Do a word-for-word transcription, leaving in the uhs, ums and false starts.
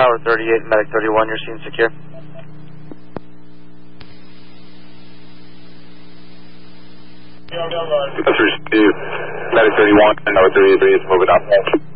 Tower thirty-eight, Medic thirty-one, your scene secure. That's Steve, Medic thirty-one, and Tower thirty-three is moving up.